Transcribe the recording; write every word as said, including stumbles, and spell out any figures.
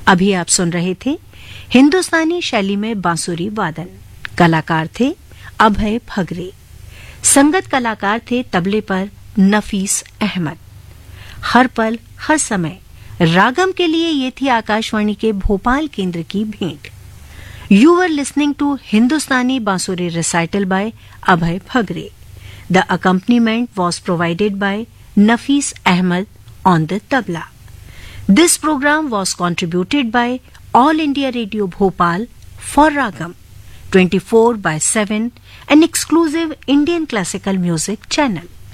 अभी आप सुन रहे थे हिंदुस्तानी शैली में बांसुरी वादन। कलाकार थे अभय भगरे। संगत कलाकार थे तबले पर नफीस अहमद। हर पल हर समय रागम के लिए ये थी आकाशवाणी के भोपाल केंद्र की भेंट। यू वर लिसनिंग टू हिंदुस्तानी बांसुरी recital bye Abhay Bhagare. The accompaniment was provided by Nafees Ahmad on the tabla. This program was contributed by All India Radio Bhopal for Ragam, twenty-four by seven, an exclusive Indian classical music channel.